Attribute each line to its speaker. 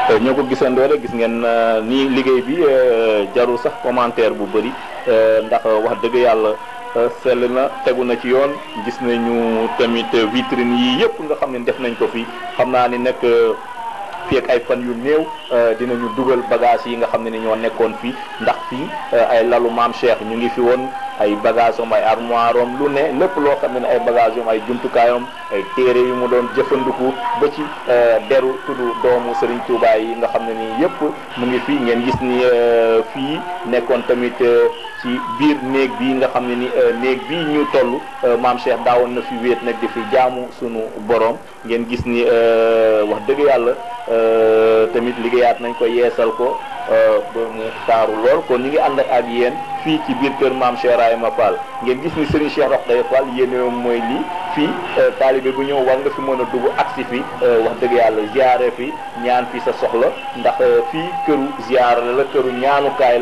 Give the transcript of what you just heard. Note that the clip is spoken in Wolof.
Speaker 1: ñoo ko gisandoo rek gis ngeen ni liggéey bi jarul sax commentaire bu bëri ndax wax dëgg yàlla sell na tegu na ci yoon gis nañu tamit vitrine yi yëpp nga xam ne def nañ ko fi xam naa ni nag fii ak ay fan yu néew dinañu dugal bagage yi nga xam ne ni ñoo nekkoon fii ndax fii ay lalu maam Cheikh ñu ngi fi woon ay bagage am ay armoire am lu ne lépp loo xam ne ay bagage am ay jumtukaayam ay téere yu mu doon jëfandiku ba ci deru tuddu doomu Serigne Touba yi nga xam ne ni yëpp mu ngi fii ngeen gis ni fii nekkoon tamit ci biir néeg bi nga xam ne ni néeg bi ñu toll maam Cheikh daawoon na fi wéet nag di fi jaamu sunu borom ngeen gis ni wax dëgg yàlla tamit liggéeyaat nañ ko yeesal ko ba mu taaru lool kon ñu ngi ànd ak yéen fii ci biir kër maam Cheikh Ibrahima Fall ngeen gis ni Serigne Cheikh Rokhaya Fall yéen mooy lii fii taalibe bu ñëw war nga fi mën a dugg agsi fi wax dëgg yàlla ziare fi ñaan fi sa soxla ndax fii këru ziare la këru ñaanukaay